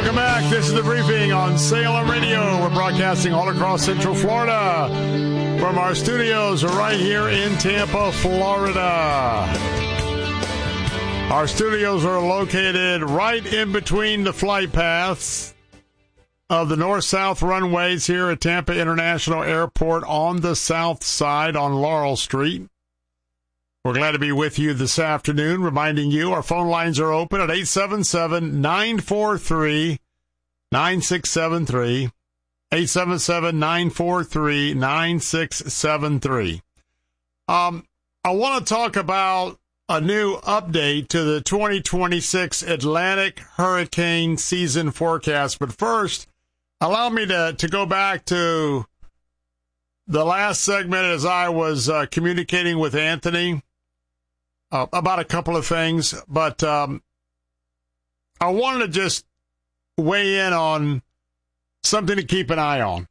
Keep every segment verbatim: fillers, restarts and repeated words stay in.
Welcome back. This is the briefing on Salem Radio. We're broadcasting all across Central Florida from our studios right here in Tampa, Florida. Our studios are located right in between the flight paths of the north-south runways here at Tampa International Airport on the south side on Laurel Street. We're glad to be with you this afternoon, reminding you our phone lines are open at eight seven seven, nine four three, nine six seven three, eight seven seven, nine four three, nine six seven three. Um, I want to talk about a new update to the twenty twenty-six Atlantic hurricane season forecast. But first, allow me to, to go back to the last segment as I was uh, communicating with Anthony uh, about a couple of things. But um, I wanted to just weigh in on something to keep an eye on.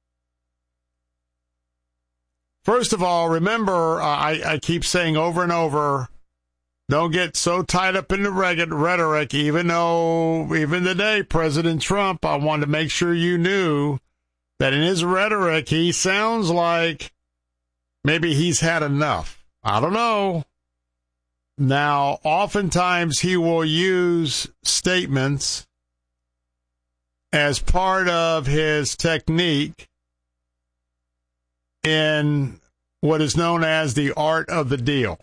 First of all, remember, uh, I, I keep saying over and over, don't get so tied up in the rhetoric, even though, even today, President Trump, I wanted to make sure you knew that in his rhetoric, he sounds like maybe he's had enough. I don't know. Now, oftentimes he will use statements as part of his technique in what is known as the art of the deal.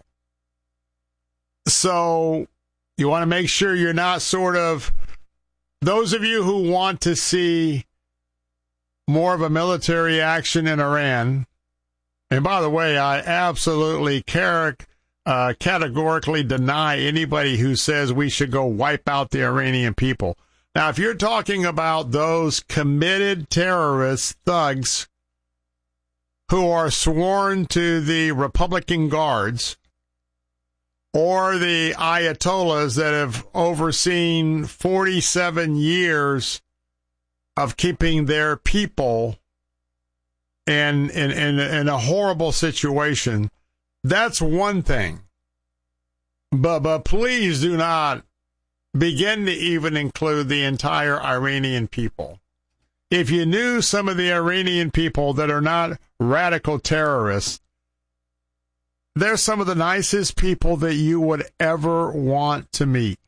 So you want to make sure you're not sort of, those of you who want to see more of a military action in Iran, and by the way, I absolutely car- uh, categorically deny anybody who says we should go wipe out the Iranian people. Now, if you're talking about those committed terrorist thugs who are sworn to the Republican Guards, or the Ayatollahs that have overseen forty-seven years of keeping their people in, in, in, in a horrible situation, that's one thing. But, but please do not begin to even include the entire Iranian people. If you knew some of the Iranian people that are not radical terrorists, they're some of the nicest people that you would ever want to meet.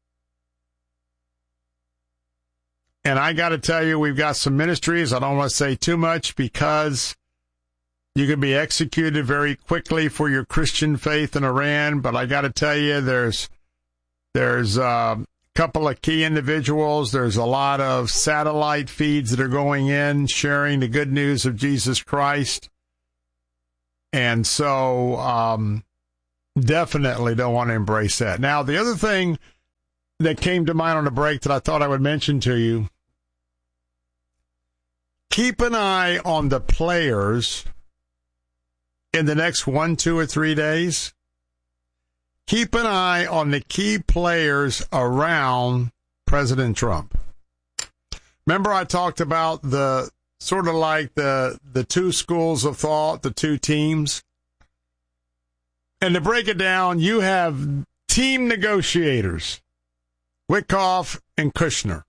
And I got to tell you, we've got some ministries. I don't want to say too much because you can be executed very quickly for your Christian faith in Iran. But I got to tell you, there's there's a couple of key individuals. There's a lot of satellite feeds that are going in, sharing the good news of Jesus Christ. And so um, definitely don't want to embrace that. Now, the other thing that came to mind on the break that I thought I would mention to you, keep an eye on the players in the next one, two, or three days. Keep an eye on the key players around President Trump. Remember I talked about the sort of like the the two schools of thought, the two teams. And to break it down, you have team negotiators, Witkoff and Kushner.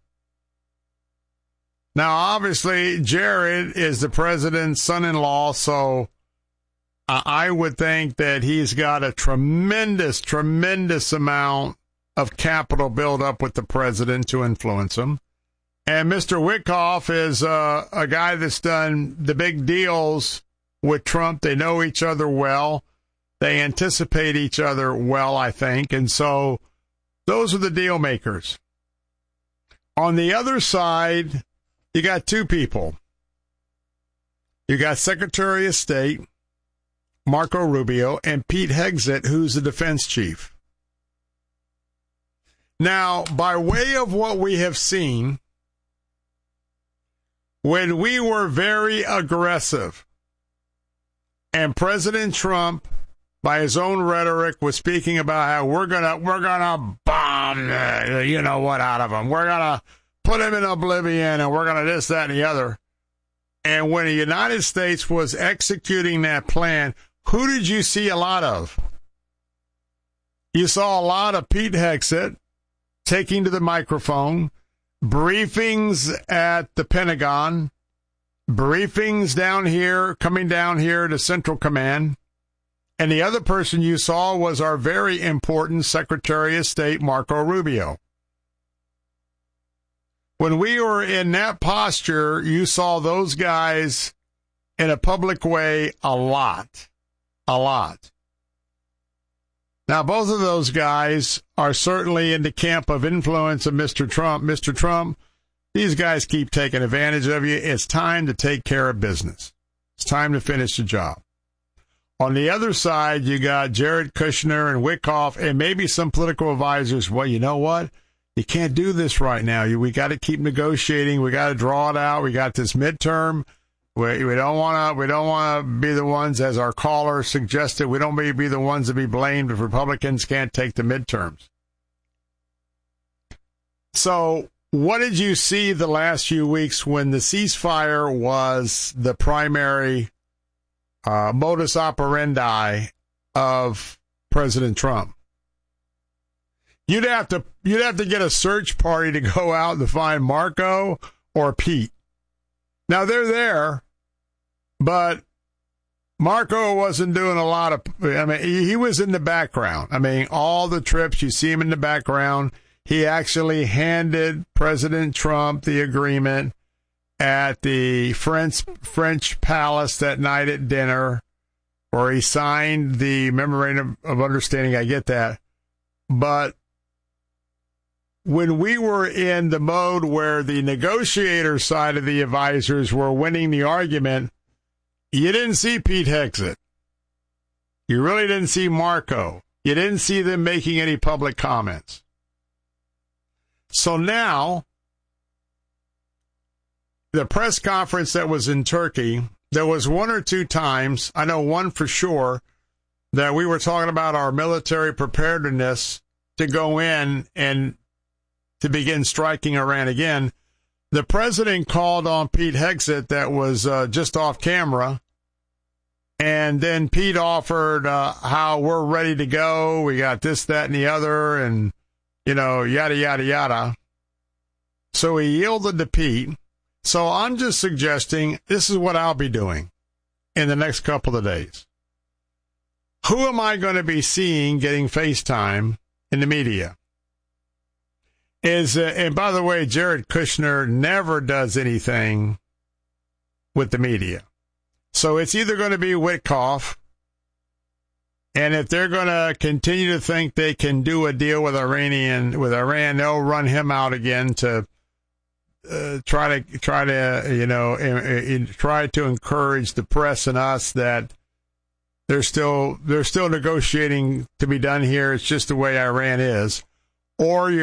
Now, obviously, Jared is the president's son-in-law, so I would think that he's got a tremendous, tremendous amount of capital built up with the president to influence him. And Mister Witkoff is uh, a guy that's done the big deals with Trump. They know each other well. They anticipate each other well, I think. And so those are the deal makers. On the other side, you got two people. You got Secretary of State Marco Rubio and Pete Hegseth, who's the defense chief. Now, by way of what we have seen, when we were very aggressive and President Trump, by his own rhetoric, was speaking about how we're gonna we're gonna bomb the, you know what out of him, we're gonna put him in oblivion, and we're gonna this, that, and the other. And when the United States was executing that plan, who did you see a lot of? You saw a lot of Pete Hegseth taking to the microphone, briefings at the Pentagon, briefings down here, coming down here to Central Command. And the other person you saw was our very important Secretary of State, Marco Rubio. When we were in that posture, you saw those guys in a public way a lot, a lot. Now, both of those guys are certainly in the camp of influence of Mister Trump. Mister Trump, these guys keep taking advantage of you. It's time to take care of business. It's time to finish the job. On the other side, you got Jared Kushner and Witkoff and maybe some political advisors. Well, you know what? You can't do this right now. You, we got to keep negotiating. We got to draw it out. We got this midterm. We, we don't want to. We don't want to be the ones, as our caller suggested. We don't want to be the ones to be blamed if Republicans can't take the midterms. So, what did you see the last few weeks when the ceasefire was the primary uh, modus operandi of President Trump? You'd have to you'd have to get a search party to go out and find Marco or Pete. Now they're there, but Marco wasn't doing a lot of. I mean, he, he was in the background. I mean, all the trips you see him in the background. He actually handed President Trump the agreement at the French French palace that night at dinner, where he signed the memorandum of understanding. I get that, but when we were in the mode where the negotiator side of the advisors were winning the argument, you didn't see Pete Hegseth. You really didn't see Marco. You didn't see them making any public comments. So now, the press conference that was in Turkey, there was one or two times, I know one for sure, that we were talking about our military preparedness to go in and to begin striking Iran again. The president called on Pete Hegseth that was uh, just off camera, and then Pete offered uh, how we're ready to go. We got this, that, and the other, and, you know, yada, yada, yada. So he yielded to Pete. So I'm just suggesting this is what I'll be doing in the next couple of days. Who am I going to be seeing getting FaceTime in the media? Is uh, and by the way, Jared Kushner never does anything with the media. So it's either going to be Witkoff, and if they're going to continue to think they can do a deal with Iranian with Iran, they'll run him out again to uh, try to try to you know in, in, try to encourage the press and us that there's still there's still negotiating to be done here. It's just the way Iran is, or you